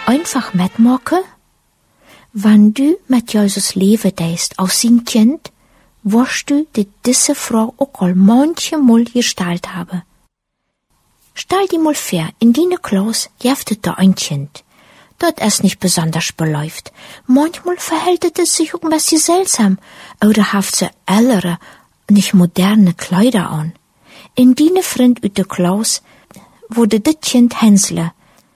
einfach mitmachen? Wenn du mit Jesus leben deist als sein Kind, wirst du dir diese Frage auch al manchmal gestellt haben. Stell dir mal vor, in deiner Klasse gibt da ein Kind. Das ist nicht besonders beläuft. Manchmal verhält es sich auch ein bisschen seltsam oder hat sie ältere, nicht moderne Kleider an. In deine Freund uit der Klasse wurde das Kind Hänsle.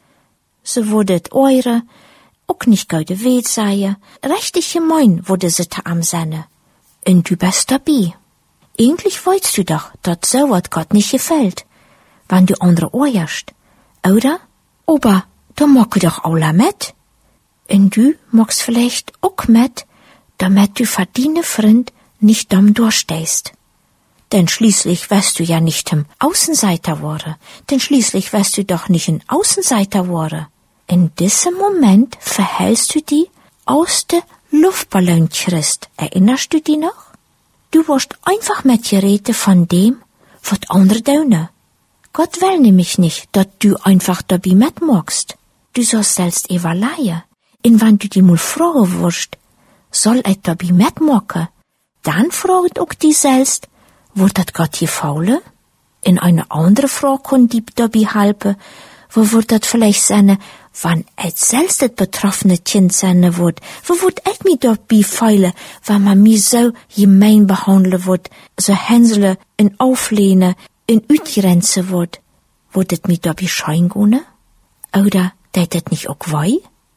Sie wurde et eure, auch nicht gute Weh sein, richtig gemein wurde sie da am Senne. Und du bist dabei. Eigentlich weißt du doch, dass so was Gott nicht gefällt, wenn du andere ohrjast, oder? Aber da mag doch alle mit. Und du magst vielleicht auch mit, damit du für deine Freund nicht dumm durchstehst. Denn schließlich wirst du ja nicht ein Außenseiter worden. Denn schließlich wirst du doch nicht ein Außenseiter worden. In diesem Moment verhältst du dich aus der Luftballon Christ. Erinnerst du dich noch? Du wirst einfach mitgeredet von dem, was andere tun. Gott will nämlich nicht, dass du einfach dabei mitmachst. Du sollst selbst überlegen. Und wenn du dich mal fragen wirst, soll ich dabei mitmachen? Dann fragt auch die selbst, wird das Gott gefallen? In eine andere Frage kann die dabei helfen, wo wird das vielleicht sein, wenn ich selbst das betroffene Kind sein wird? Wo wird ich mich dabei feilen, wenn man mich so gemein behandeln wird, so hänseln und auflehnen und ausgrenzen wird? Wird es mich dabei scheingehen? Oder tät es nicht auch weh?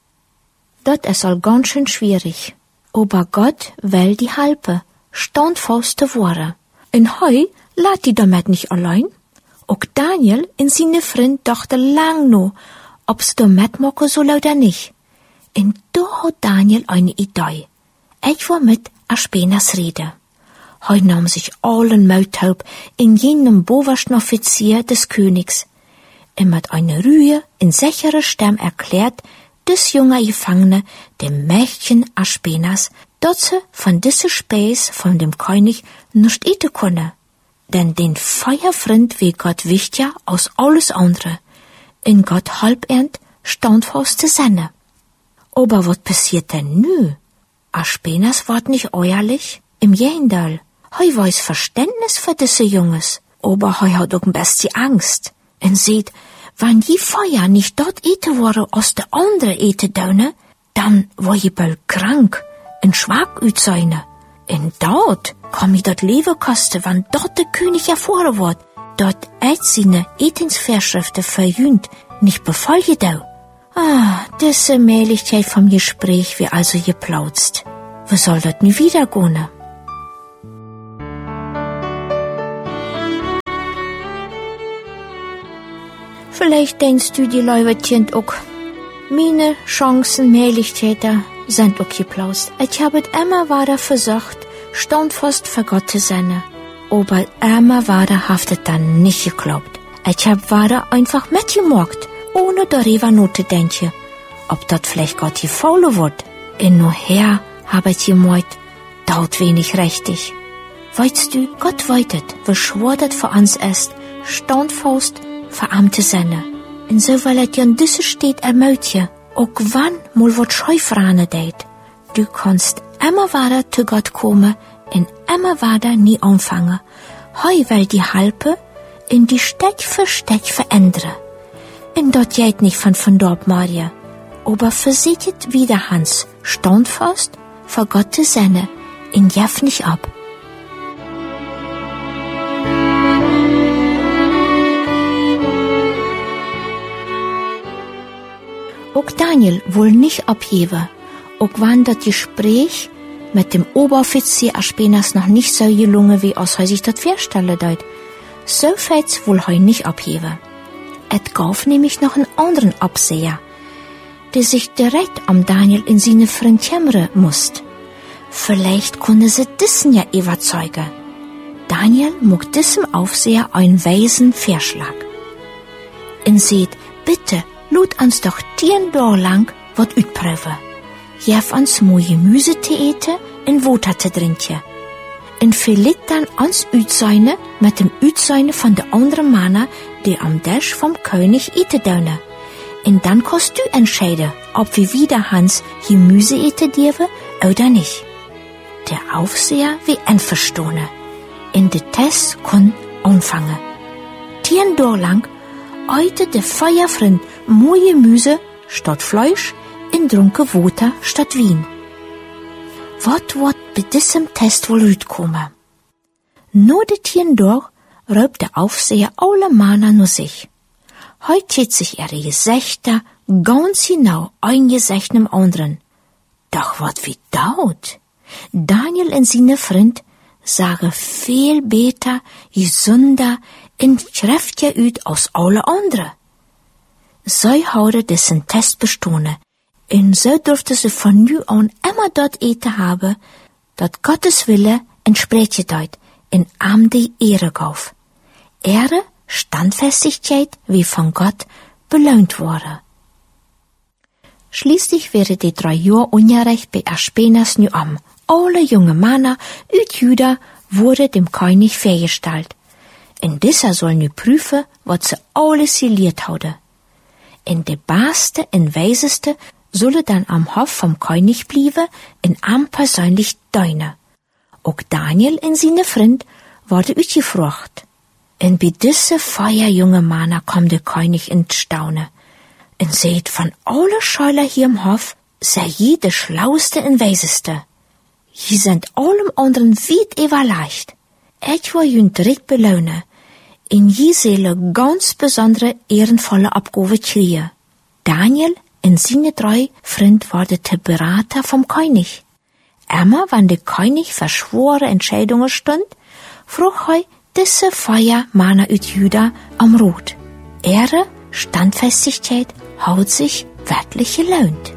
Das ist all ganz schön schwierig. Aber Gott will die helfen, standfest zu werden. Und heu lässt die damit nicht allein. Auch Daniel und seine Freund dachten lang noch, ob sie da mitmachen soll oder nicht. Und da hat Daniel eine Idee. Ich war mit Aspenas Rede. Heu nahm sich allen Mut auf in jenem boversten Offizier des Königs. Und mit einer Ruhe in sicherer Stimme erklärt des junge Gefangene dem Mädchen Aspenas, dass sie von diese Speis von dem König nicht eten könne. Denn den Feierfreund wie Gott wichtiger als alles andere. In Gott halbernd standfest zu sein. Aber was passiert denn nu? Aspenas ward nicht ehrlich? Im Gegenteil. Heu weiß Verständnis für diese Junges. Aber heu hat auch ein bisschen Angst. Und seht, wenn die Feuer nicht dort eten wurde, als der andere eten dönne, dann war je bald krank und schwach ut seine. Und dort kann mir das Leben kosten, wenn dort der König erfahren wird, dort seine Etensvorschriften verjühnt, nicht befolge dau. Diese Mählichkeit vom Gespräch wie also geplautzt. Wo soll das nie wieder gehen? Vielleicht denkst du die Leuwertchen auch. Meine Chancen, Mählichkeiten sind auch geplaust. Ich habe immer weiter versucht, standfest für Gott zu sein. Aber immer weiter hat es dann nicht geklappt. Ich habe weiter einfach mitgemacht, ohne darüber nachzudenken, ob das vielleicht Gott gefallen wird. Und nachher habe ich gemeint, dort wenig richtig. Weißt du, Gott weitet, wie schwer das für uns ist, standfest für ihm zu sein. Und so weil es ja in dieser steht ermöglichen, auch wann mal was Scheufrane deit. Du kannst immer weiter zu Gott kommen und immer weiter nie anfangen. Heu will die helfen und die Stück für Stück verändern. Und dort geht nicht von dort Maria, aber versichert wieder Hans standfest vor Gott zu sein und jaff nicht ab. Auch Daniel will nicht abheben, auch wenn das Gespräch mit dem Oberoffizier Aspenas noch nicht so gelungen, wie aus sich das vorstellen deut. So fällt's wohl heu nicht abheben. Et gab nämlich noch einen anderen Abseher, der sich direkt am Daniel in seine Freund kümmern musste. Vielleicht konnte sie diesen ja überzeugen. Daniel mag diesem Aufseher einen weisen Vorschlag. Und seht, bitte, lud uns doch 10 Tage lang wat utprüfen. Jeff uns mo Gemüse te eten en Water te drinken. En verliet dann ans Uitseine mit dem Uitseine von der anderen Männer, die am Tisch vom König eten dürfen. Und dann kannst du entscheiden, ob wir wieder Hans Gemüse eten dürfen oder nicht. Der Aufseher wie einverstanden. In der Test kann anfangen. 10 Tage lang heute der Feierfreund mooie Gemüse statt Fleisch und dronken Wasser statt Wein. Was wird bei diesem Test wohl rauskommen? Nur die 10 Tage raubt der Aufseher alle Mana nur sich. Heute steht sich ihre Gesichter ganz genau ein Gesicht im anderen. Doch wat wie dauert? Daniel und seine Freund sagen viel besser, gesünder und kräftiger ut als alle anderen. Sie haben diesen Test bestanden, und so durfte sie von nu an immer dort eten haben, dat Gottes Wille entspricht dort in am die Ehre gauf. Ehre, Standfestigkeit, wie von Gott belohnt wurde. Schließlich wäre die 3 Jahre Unrecht bei Aspenas nu am. Alle junge Männer ut Juda wurde dem König vorgestellt. Und dieser soll nu prüfen, was sie alles gelehrt haben. Und der Beste und Weiseste solle dann am Hof vom König bleiben und am persönlich deine. Auch Daniel und seine Freund wurde ausgefragt. Und bei diese feier junge Männer kommt der König in Staune. Und seht von alle Schüler hier im Hof, sei je der Schlauste und Weiseste. Je sind allem anderen weit überleicht. Ich will jün direkt belohnen. In je Seele ganz besondere ehrenvolle Abgabe kriegen. Daniel und seine 3 Freunde waren der Berater vom König. Immer, wenn der König verschworene Entscheidungen stund, frug er diese Feier Männer ut Juda am Rot. Ehre, Standfestigkeit, hat sich wirklich gelohnt.